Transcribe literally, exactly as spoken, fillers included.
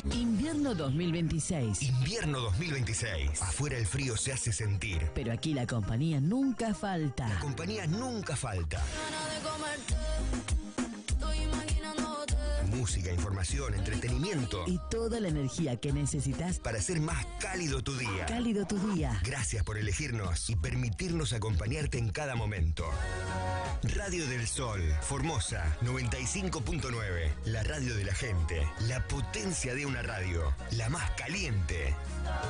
Invierno dos mil veintiséis. Invierno dos mil veintiséis. Afuera el frío se hace sentir. Pero aquí la compañía nunca falta. La compañía nunca falta. Música, información, entretenimiento. Y toda la energía que necesitas para hacer más cálido tu día. Cálido tu día. Gracias por elegirnos y permitirnos acompañarte en cada momento. Radio del Sol, Formosa, noventa y cinco punto nueve. La radio de la gente. La potencia de una radio. La más caliente.